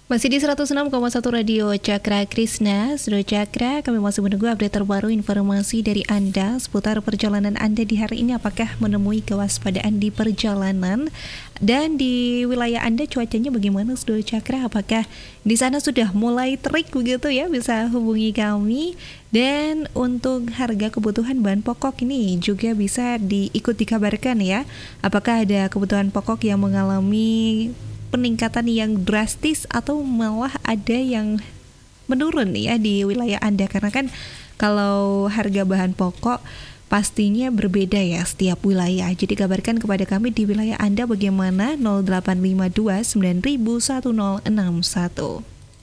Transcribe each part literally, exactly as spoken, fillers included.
Masih di seratus enam koma satu Radio Cakra Krishna, Sudah Cakra, kami masih menunggu update terbaru informasi dari Anda seputar perjalanan Anda di hari ini. Apakah menemui kewaspadaan di perjalanan? Dan di wilayah Anda cuacanya bagaimana, Sudah Cakra? Apakah di sana sudah mulai terik begitu ya? Bisa hubungi kami. Dan untuk harga kebutuhan bahan pokok ini juga bisa diikut dikabarkan ya. Apakah ada kebutuhan pokok yang mengalami peningkatan yang drastis atau malah ada yang menurun ya di wilayah Anda, karena kan kalau harga bahan pokok pastinya berbeda ya setiap wilayah. Jadi kabarkan kepada kami di wilayah Anda bagaimana. Nol delapan lima dua sembilan nol nol satu nol enam satu.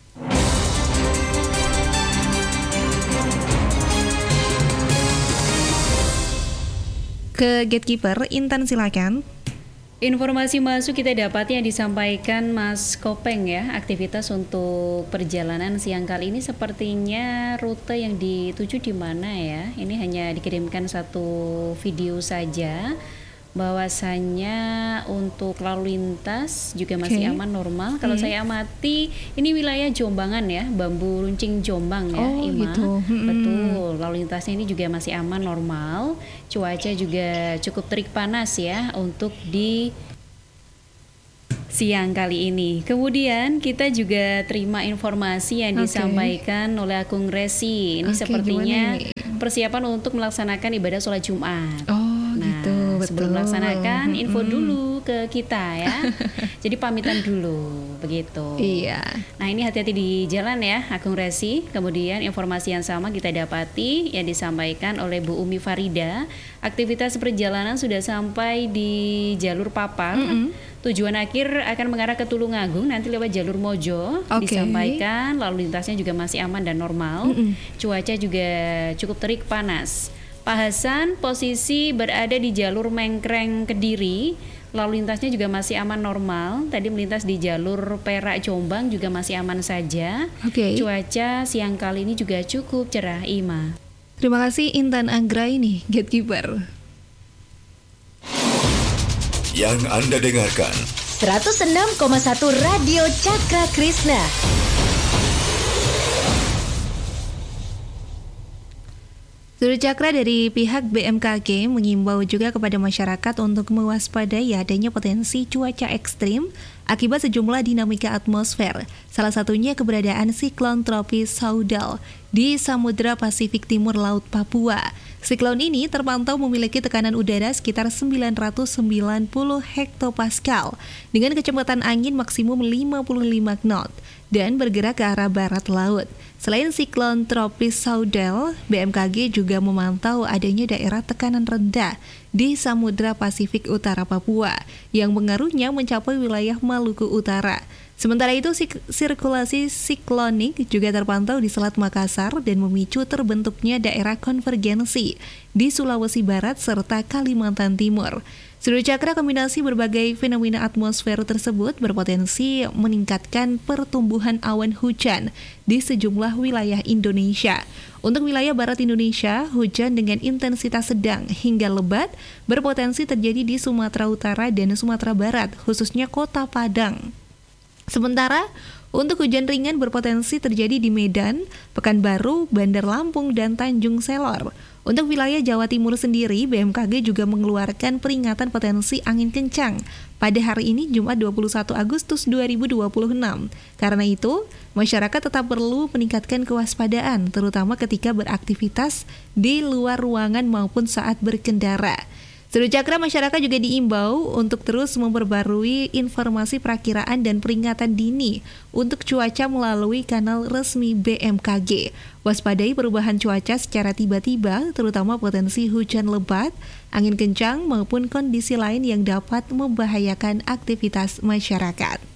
Ke Gatekeeper, Intan silakan. Informasi masuk kita dapati yang disampaikan Mas Kopeng ya, aktivitas untuk perjalanan siang kali ini sepertinya rute yang dituju di mana ya. Ini hanya dikirimkan satu video saja, bahwasannya untuk lalu lintas juga masih okay. aman normal. Kalau hmm. saya amati ini wilayah Jombangan ya, Bambu Runcing Jombang ya, oh, Ima. Gitu. Hmm. Betul, lalu lintasnya ini juga masih aman normal. Cuaca juga cukup terik panas ya untuk di siang kali ini. Kemudian kita juga terima informasi yang okay. disampaikan oleh Akung Resi. Ini okay, sepertinya persiapan untuk melaksanakan ibadah sholat Jumat. Oh, nah, gitu. Betul. Sebelum melaksanakan info hmm. dulu ke kita ya. Jadi pamitan dulu begitu. Iya. Nah, ini hati-hati di jalan ya, Akung Resi. Kemudian informasi yang sama kita dapati yang disampaikan oleh Bu Umi Farida. Aktivitas perjalanan sudah sampai di jalur Papar. Mm-hmm. Tujuan akhir akan mengarah ke Tulungagung, nanti lewat jalur Mojo. Okay. Disampaikan lalu lintasnya juga masih aman dan normal. Mm-mm. Cuaca juga cukup terik panas. Pak Hasan posisi berada di jalur Mengkreng Kediri, lalu lintasnya juga masih aman normal. Tadi melintas di jalur Perak Jombang juga masih aman saja. Okay. Cuaca siang kali ini juga cukup cerah, Ima. Terima kasih Intan Anggra ini, Gatekeeper. Yang Anda dengarkan seratus enam koma satu Radio Cakra Krishna. Sudah Cakra, dari pihak B M K G mengimbau juga kepada masyarakat untuk mewaspadai adanya potensi cuaca ekstrim akibat sejumlah dinamika atmosfer. Salah satunya keberadaan siklon tropis Saudal di Samudra Pasifik Timur Laut Papua. Siklon ini terpantau memiliki tekanan udara sekitar sembilan ratus sembilan puluh hektopascal dengan kecepatan angin maksimum lima puluh lima knot dan bergerak ke arah barat laut. Selain siklon tropis Saudal, B M K G juga memantau adanya daerah tekanan rendah di Samudra Pasifik Utara Papua yang pengaruhnya mencapai wilayah Maluku Utara. Sementara itu, sik- sirkulasi siklonik juga terpantau di Selat Makassar dan memicu terbentuknya daerah konvergensi di Sulawesi Barat serta Kalimantan Timur. Sudah Cakra, kombinasi berbagai fenomena atmosfer tersebut berpotensi meningkatkan pertumbuhan awan hujan di sejumlah wilayah Indonesia. Untuk wilayah barat Indonesia, hujan dengan intensitas sedang hingga lebat berpotensi terjadi di Sumatera Utara dan Sumatera Barat, khususnya Kota Padang. Sementara untuk hujan ringan berpotensi terjadi di Medan, Pekanbaru, Bandar Lampung, dan Tanjung Selor. Untuk wilayah Jawa Timur sendiri, B M K G juga mengeluarkan peringatan potensi angin kencang pada hari ini Jumat dua puluh satu Agustus dua ribu dua puluh enam. Karena itu, masyarakat tetap perlu meningkatkan kewaspadaan, terutama ketika beraktivitas di luar ruangan maupun saat berkendara. Sudah Cakra, masyarakat juga diimbau untuk terus memperbarui informasi perakiraan dan peringatan dini untuk cuaca melalui kanal resmi B M K G. Waspadai perubahan cuaca secara tiba-tiba, terutama potensi hujan lebat, angin kencang maupun kondisi lain yang dapat membahayakan aktivitas masyarakat.